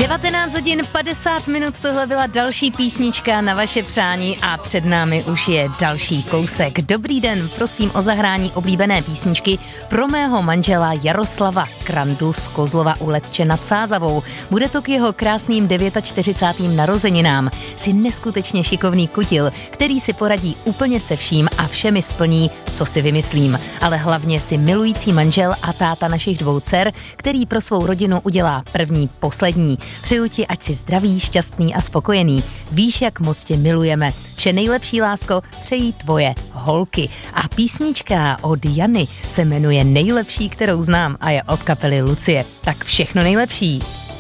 19 hodin 50 minut, tohle byla další písnička na vaše přání a před námi už je další kousek. Dobrý den, prosím o zahrání oblíbené písničky pro mého manžela Jaroslava Krandu z Kozlova u Letče nad Sázavou. Bude to k jeho krásným 49. narozeninám. Jsi neskutečně šikovný kutil, který si poradí úplně se vším a všemi splní, co si vymyslím. Ale hlavně si milující manžel a táta našich 2 dcer, který pro svou rodinu udělá první, poslední. Přeju ti, ať jsi zdravý, šťastný a spokojený. Víš, jak moc tě milujeme. Vše nejlepší, lásko, přejí tvoje holky. A písnička od Jany se jmenuje Nejlepší, kterou znám a je od kapely Lucie. Tak všechno nejlepší.